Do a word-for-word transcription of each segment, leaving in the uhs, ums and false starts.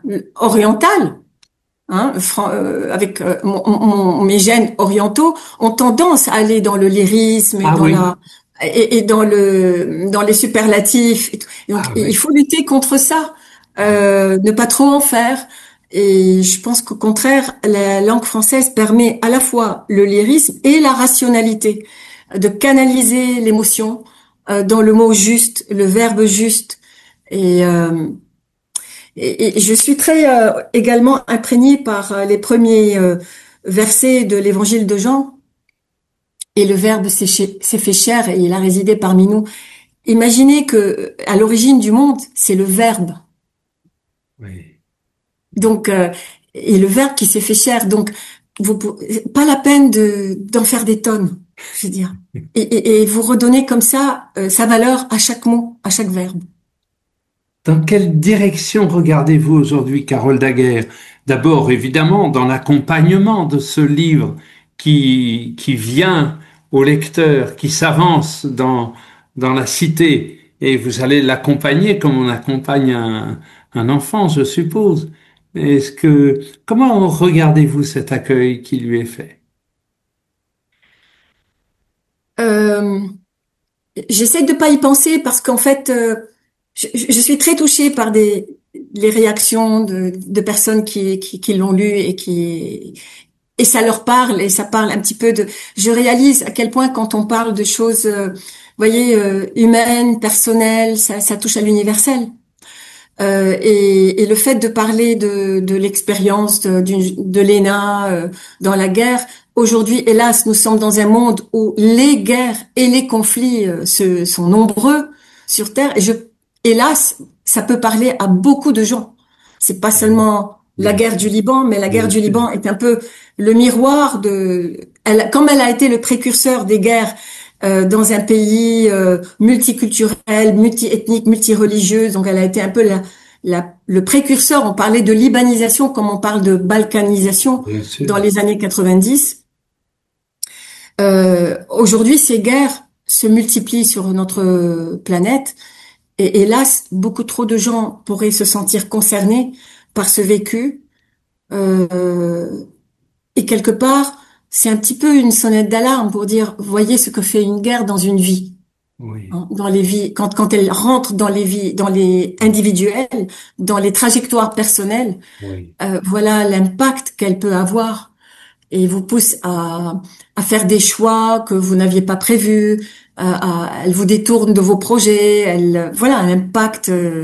orientales, hein, fran- euh, avec euh, mon- mon- mes gènes orientaux, ont tendance à aller dans le lyrisme et Ah dans oui, la et, et dans le dans les superlatifs. Et tout. Et donc ah il oui. faut lutter contre ça, euh, ne pas trop en faire. Et je pense qu'au contraire, la langue française permet à la fois le lyrisme et la rationalité, de canaliser l'émotion euh, dans le mot juste, le verbe juste. Et euh, et, et je suis très euh, également imprégnée par euh, les premiers euh, versets de l'Évangile de Jean. Et le Verbe s'est ché- s'est fait chair et il a résidé parmi nous. Imaginez que à l'origine du monde, c'est le Verbe. Oui. Donc euh, et le Verbe qui s'est fait chair. Donc vous pou- pas la peine de d'en faire des tonnes, je veux dire. Et, et, et vous redonnez comme ça euh, sa valeur à chaque mot, à chaque verbe. Dans quelle direction regardez-vous aujourd'hui, Carole Daguerre? D'abord, évidemment, dans l'accompagnement de ce livre qui, qui vient au lecteur, qui s'avance dans, dans la cité, et vous allez l'accompagner comme on accompagne un, un enfant, je suppose. Est-ce que, comment regardez-vous cet accueil qui lui est fait? Euh, J'essaie de pas y penser parce qu'en fait, euh, je, je suis très touchée par des les réactions de, de personnes qui, qui, qui l'ont lu et qui et ça leur parle et ça parle un petit peu de. Je réalise à quel point quand on parle de choses, euh, vous voyez, euh, humaines, personnelles, ça, ça touche à l'universel. Euh, et, et le fait de parler de, de l'expérience de, d'une- de l'E N A euh, dans la guerre, aujourd'hui, hélas, nous sommes dans un monde où les guerres et les conflits euh, se, sont nombreux sur Terre. Et je, hélas, ça peut parler à beaucoup de gens. C'est pas seulement la Bien guerre sûr, du Liban, mais la guerre bien du sûr. Liban est un peu le miroir de, elle, comme elle a été le précurseur des guerres euh, dans un pays euh, multiculturel, multiethnique, multireligieux, donc elle a été un peu la, la, le précurseur. On parlait de libanisation comme on parle de balkanisation Bien dans sûr. les années quatre-vingt-dix. Euh, aujourd'hui, ces guerres se multiplient sur notre planète et hélas, beaucoup trop de gens pourraient se sentir concernés par ce vécu. Euh, et quelque part, c'est un petit peu une sonnette d'alarme pour dire, voyez ce que fait une guerre dans une vie. Oui, Hein, dans les vies, quand, quand elle rentre dans les vies, dans les individuels, dans les trajectoires personnelles, oui. euh, voilà l'impact qu'elle peut avoir et vous pousse à, à faire des choix que vous n'aviez pas prévus, à- à- elle vous détourne de vos projets, elle, voilà, un impact. euh,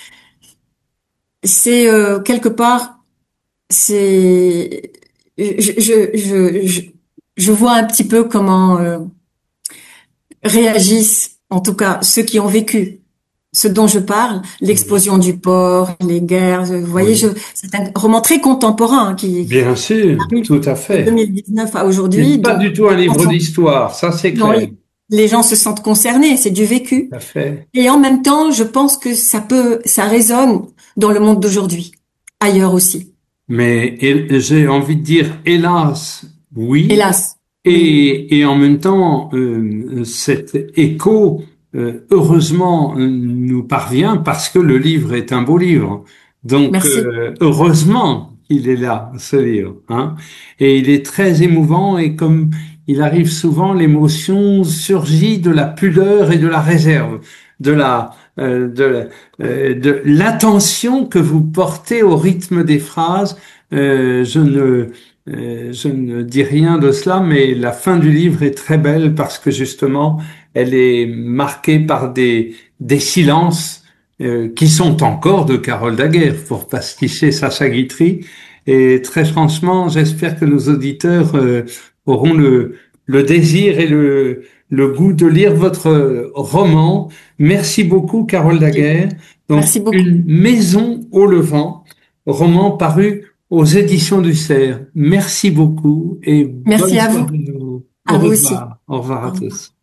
c'est euh, quelque part, c'est, je, je, je, je, je vois un petit peu comment euh, réagissent, en tout cas ceux qui ont vécu ce dont je parle, Oui, l'explosion du port, les guerres. Vous voyez, je, oui. c'est un roman très contemporain hein, qui, Bien qui sûr, arrive tout à de fait. deux mille dix-neuf à C'est aujourd'hui. pas Donc, du tout un les gens livre sont- d'histoire, ça c'est non, clair. les les gens se sentent concernés, c'est du Tout vécu. à fait. Et en même temps, je pense que ça peut, ça résonne dans le monde d'aujourd'hui, ailleurs aussi. Mais hé- j'ai envie de dire, hélas, oui. Hélas, oui, Et, et en même temps, euh, cet écho, euh, heureusement, euh, nous parvient parce que le livre est un beau livre. Donc, merci. euh, heureusement qu'il est là, ce livre, hein. Et il est très émouvant et comme il arrive souvent, l'émotion surgit de la pudeur et de la réserve, de la, euh, de, la- euh, de l'attention que vous portez au rythme des phrases. Euh, je ne euh, je ne dis rien de cela, mais la fin du livre est très belle parce que justement, elle est marquée par des, des silences euh, qui sont encore de Carole Daguerre, pour pasticher Sacha Guitry. Et très franchement, j'espère que nos auditeurs euh, auront le, le désir et le, le goût de lire votre roman. Merci beaucoup, Carole Daguerre. Donc, Merci beaucoup. Une maison au Levant, roman paru aux éditions du Cerf. Merci beaucoup et Merci bonne à vous, soirée à vous. Au à vous aussi. revoir. Au revoir Au à revoir. tous.